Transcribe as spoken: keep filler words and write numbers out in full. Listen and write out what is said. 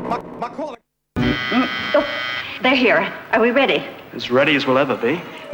My, my caller. Mm. Oh, they're here. Are we ready? As ready as we'll ever be.